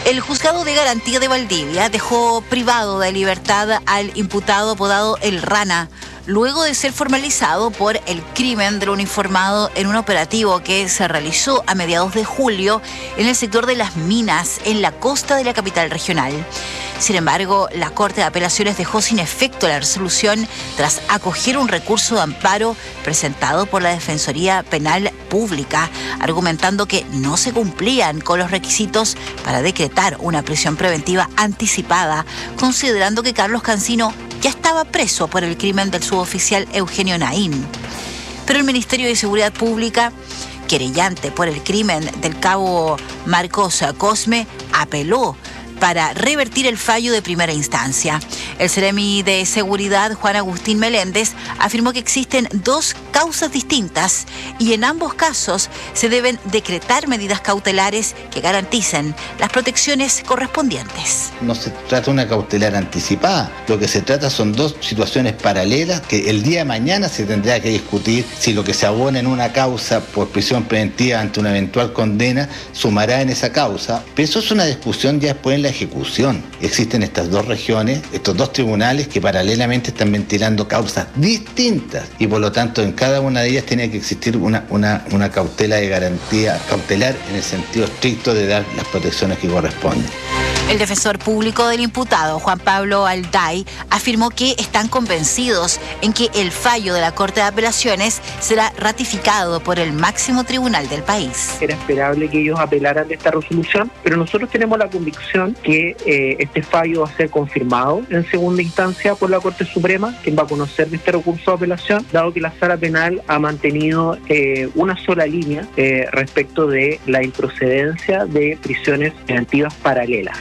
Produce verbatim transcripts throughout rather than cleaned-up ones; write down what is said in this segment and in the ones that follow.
El juzgado de garantía de Valdivia dejó privado de libertad al imputado apodado El Rana, luego de ser formalizado por el crimen del uniformado en un operativo que se realizó a mediados de julio en el sector de Las Minas, en la costa de la capital regional. Sin embargo, la Corte de Apelaciones dejó sin efecto la resolución tras acoger un recurso de amparo presentado por la Defensoría Penal Pública, argumentando que no se cumplían con los requisitos para decretar una prisión preventiva anticipada, considerando que Carlos Cancino ya estaba preso por el crimen del suboficial Eugenio Naín. Pero el Ministerio de Seguridad Pública, querellante por el crimen del cabo Marcos Cosme, apeló para revertir el fallo de primera instancia. El Seremi de Seguridad, Juan Agustín Meléndez, afirmó que existen dos causas distintas y en ambos casos se deben decretar medidas cautelares que garanticen las protecciones correspondientes. No se trata de una cautelar anticipada, lo que se trata son dos situaciones paralelas que el día de mañana se tendrá que discutir si lo que se abona en una causa por prisión preventiva ante una eventual condena sumará en esa causa, pero eso es una discusión ya después en la ejecución. Existen estas dos regiones, estos dos tribunales que paralelamente están ventilando causas distintas y por lo tanto en cada una de ellas tiene que existir una, una, una cautela de garantía, cautelar en el sentido estricto de dar las protecciones que corresponden. El defensor público del imputado, Juan Pablo Alday, afirmó que están convencidos en que el fallo de la Corte de Apelaciones será ratificado por el máximo tribunal del país. Era esperable que ellos apelaran de esta resolución, pero nosotros tenemos la convicción que eh, este fallo va a ser confirmado en segunda instancia por la Corte Suprema, quien va a conocer de este recurso de apelación, dado que la Sala Penal ha mantenido eh, una sola línea eh, respecto de la improcedencia de prisiones preventivas paralelas.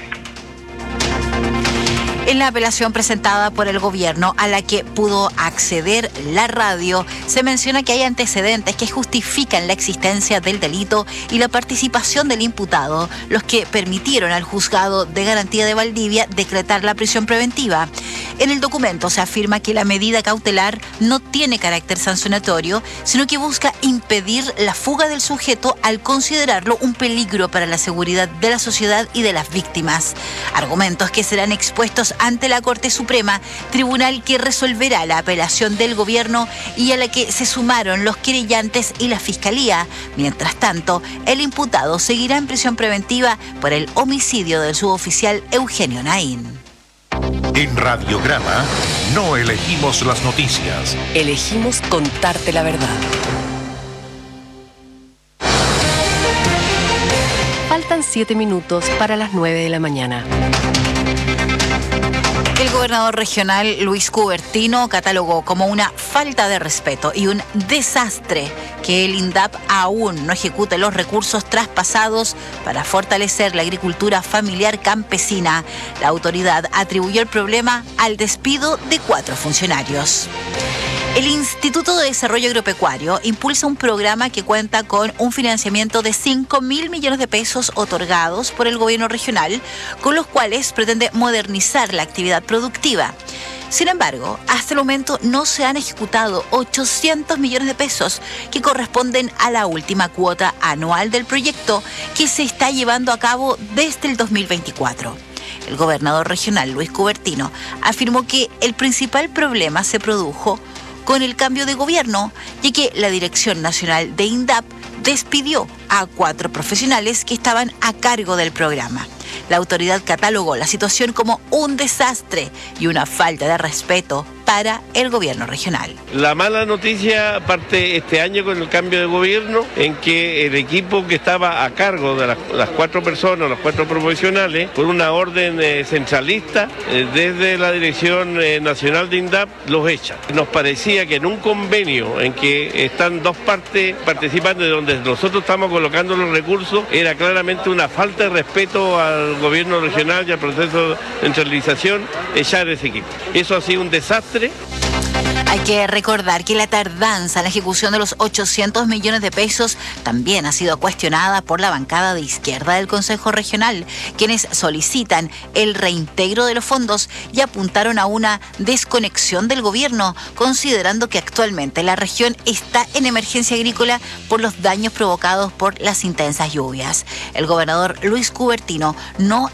En la apelación presentada por el gobierno a la que pudo acceder la radio, se menciona que hay antecedentes que justifican la existencia del delito y la participación del imputado, los que permitieron al juzgado de garantía de Valdivia decretar la prisión preventiva. En el documento se afirma que la medida cautelar no tiene carácter sancionatorio, sino que busca impedir la fuga del sujeto al considerarlo un peligro para la seguridad de la sociedad y de las víctimas. Argumentos que serán expuestos ante la Corte Suprema, tribunal que resolverá la apelación del gobierno y a la que se sumaron los querellantes y la Fiscalía. Mientras tanto, el imputado seguirá en prisión preventiva por el homicidio del suboficial Eugenio Naín. En Radiograma no elegimos las noticias. Elegimos contarte la verdad. Faltan siete minutos para las nueve de la mañana. El gobernador regional Luis Cubertino catalogó como una falta de respeto y un desastre que el INDAP aún no ejecute los recursos traspasados para fortalecer la agricultura familiar campesina. La autoridad atribuyó el problema al despido de cuatro funcionarios. El Instituto de Desarrollo Agropecuario impulsa un programa que cuenta con un financiamiento de cinco mil millones de pesos otorgados por el gobierno regional, con los cuales pretende modernizar la actividad productiva. Sin embargo, hasta el momento no se han ejecutado ochocientos millones de pesos que corresponden a la última cuota anual del proyecto que se está llevando a cabo desde el dos mil veinticuatro. El gobernador regional Luis Cubertino afirmó que el principal problema se produjo con el cambio de gobierno, ya que la Dirección Nacional de INDAP despidió a cuatro profesionales que estaban a cargo del programa. La autoridad catalogó la situación como un desastre y una falta de respeto para el gobierno regional. La mala noticia parte este año con el cambio de gobierno, en que el equipo que estaba a cargo de las, las cuatro personas, los cuatro profesionales, por una orden eh, centralista, eh, desde la Dirección eh, Nacional de INDAP, los echa. Nos parecía que en un convenio en que están dos partes participando, de donde nosotros estamos colocando los recursos, era claramente una falta de respeto al gobierno regional y al proceso de centralización, echar ese equipo. Eso ha sido un desastre. Hay que recordar que la tardanza en la ejecución de los ochocientos millones de pesos también ha sido cuestionada por la bancada de izquierda del Consejo Regional, quienes solicitan el reintegro de los fondos y apuntaron a una desconexión del gobierno, considerando que actualmente la región está en emergencia agrícola por los daños provocados por las intensas lluvias. El gobernador Luis Cubertino no